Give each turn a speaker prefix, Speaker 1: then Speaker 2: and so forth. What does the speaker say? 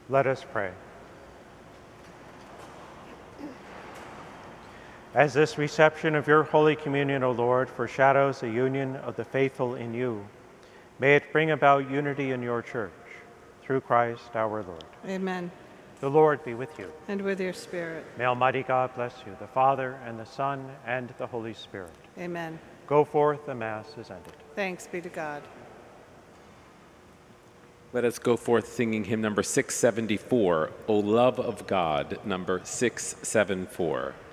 Speaker 1: Let us pray. As this reception of your Holy Communion, O Lord, foreshadows the union of the faithful in you, may it bring about unity in your church, through Christ our Lord.
Speaker 2: Amen.
Speaker 1: The Lord be with you.
Speaker 2: And with your spirit.
Speaker 1: May Almighty God bless you, the Father, and the Son, and the Holy Spirit.
Speaker 2: Amen.
Speaker 1: Go forth, the Mass is ended.
Speaker 2: Thanks be to God.
Speaker 3: Let us go forth singing hymn number 674, O Love of God, number 674.